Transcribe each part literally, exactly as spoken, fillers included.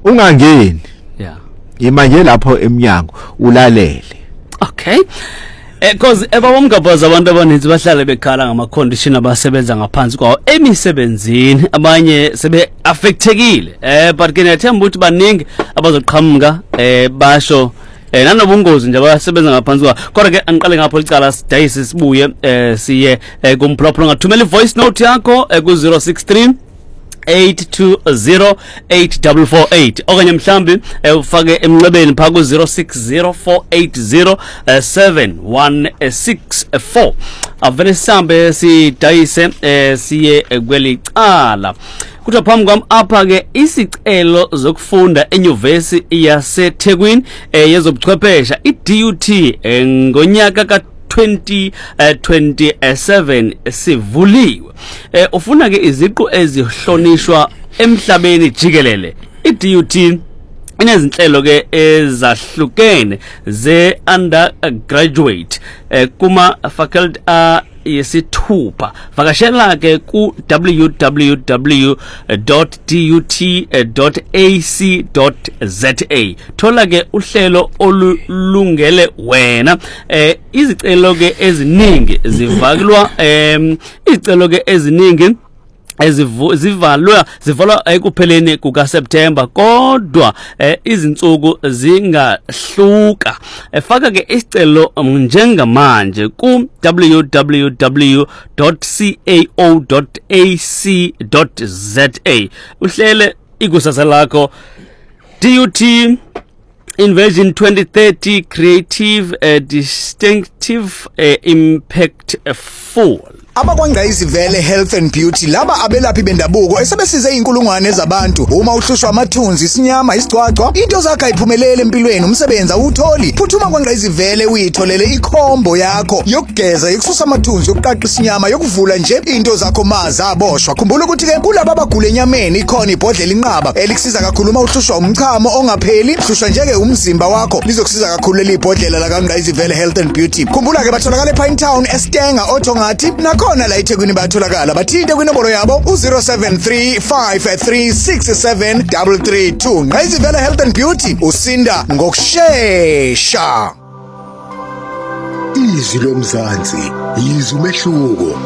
ungangeni yeah imanje lapho eminyango ulalele. Okay. Eh because ebawomgabaza abantu abaninzi bahlala bekhala ngama condition abasebenza ngaphansi kwawo emisebenzini abanye sebe affectekile eh but ke nethemba ukuthi baningi abazoqhamuka eh basho eh nanobungozi nje abasebenza ngaphansi kwawo kodwa ke angiqale ngapho licala sidayise sibuye eh siye kumphulaphula ngathumela ivoice note yakho ku zero six three eight two zero eight four four eight okanye mhlambi ufake emnxebeni phaka ku zero six zero four eight zero seven one six four avele sambe sidayise siye kwelicala kuthiwa phambi kwami apha ke isicelo zokufunda enyuvesi yaseThekwini yezobuchwephesha i-D U T ngonyaka ka twenty twenty-seven sivuliwe. Eh ufuna ke iziqu ezihlonishwa emhlabeni jikelele. I-D U T inezinhlelo ke ezahlukene ze undergraduate eh kuma faculty a yesithupha. Vakashela ke ku w w w dot d u t dot a c dot z a thola ke uhlelo olulungele wena. Eh izicelo ke eziningi zivalwa em izicelo ke eziningi ezivalwa zivalwa ekupheleni kuka September kodwa eh, izinsuku zingahluka. Efaka ke isicelo njengamanje ku w w w dot cao dot a c dot z a uhlele ikusasa lakho. D U T Invasion twenty thirty Creative uh, Distinctive uh, Impactful. AbakwaNgqayizivele Health and Beauty laba abelaphi bendabuko esebesize inkulungwane zabantu. Uma uhlushwa amathunzi, isinyama, isicwacwa, into zakhe ayiphumelele empilweni, umsebenzi awutholi. Phuthuma kwaNgqayizivele uyitholele ikhombo yakho yokugeza, yokususa amathunzi, yokuqaqa isinyama, yokuvula nje into zakho maza aboshwa. Khumbula ukuthi ke kulabo abagula enyameni ikhona ibhodlela inqaba elikusiza kakhulu uma uhlushwa umchamo ongapheli, hlushwa njeke umzimba wakho lizokusiza kakhulu leli ibhodlela la kaNgqayizivele Health and Beauty. Khumbula ke batholakala ePine Town, eStenga, Othongathi khona la eThekwini batholakala bathinte kwinombolo yabo u zero seven three five three six seven three three two. Ngqayizivele Health and Beauty usinda ngokusheshsha. Izwi lomzansi izwi umehluko.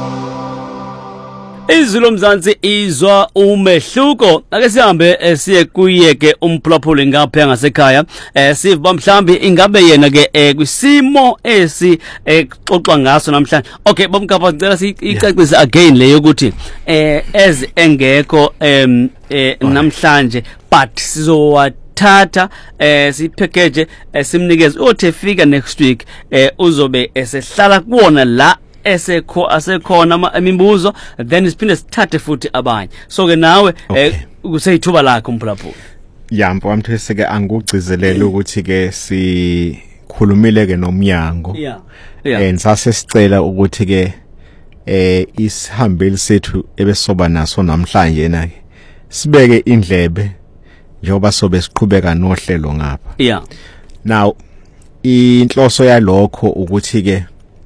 Izwi lomzansi izwa umehluko. Ake sihambe siye kuyeke umphulaphuli ngapha ngasekhaya. Eh siva mhlambi ingabe yena ke kwisimo esi exoxwa ngaso namhlanje. Okay bomkapha ngicela sicacise again leyo ukuthi eh as engekho em namhlanje but sizowa thatha eh sipackage simnikeze othe fika next week eh uzobe esehlala kuona la esekho asekhona imibuzo then siphinde sithathe futhi abanye. So ke nawe kuseyithuba lakho umphulaphuli. Yambo wamthese ke angugcizelele ukuthi ke sikhulumile ke nomnyango. Yeah. Eh sase sicela ukuthi ke eh isihambeli sethu ebesoba naso namhlanje na ke sibeke indlebe njengoba sobe siqhubeka nohlelo ngapha. Yeah. Now inhloso yalokho ukuthi ke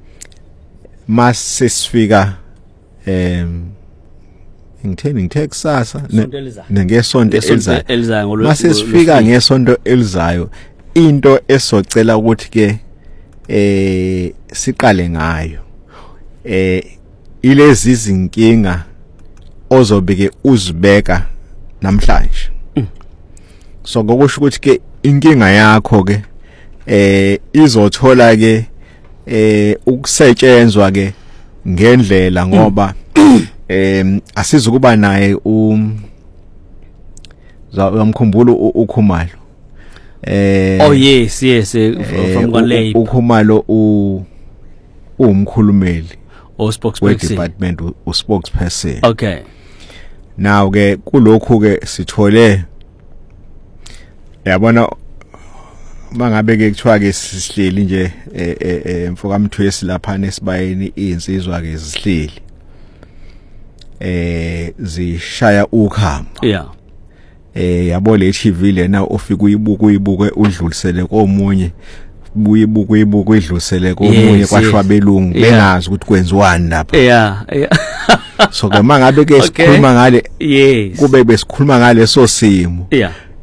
mase sifika em ngitheni ngithe kusasa ngesonto elizayo mase sifika ngesonto elizayo into esocela ukuthi ke eh siqale ngayo eh ilezi izinkinga ozobike uzibeka namhlanje. So ngokusho ukuthi ke inkinga yakho ke eh izothola ke eh ukusetshenzwa ke ngendlela ngoba em asizukuba naye um zamkhumbulo ukhumalo eh oh yes yes from Kwalei ukhumalo u umkhulumeli o spokesperson department u spokesperson. Okay. Now ke kulokhu ke sithole yabona mangabe ke kuthiwa ke sihleli nje eh mfoka mthwesi lapha nesibayeni insizwa ke zihleli eh zishaya ukhamba. Yeah. Eh yabo le T V lena ofika uyibuka uyibuke udlulisele komunye buye ibuka uyibuka udlulisele komunye kwashwabelungu bengazi ukuthi kwenziwani lapha. Yeah. So ke mangabe ke sikhuluma ngale yes kube besikhuluma ngaleso simo. Yeah.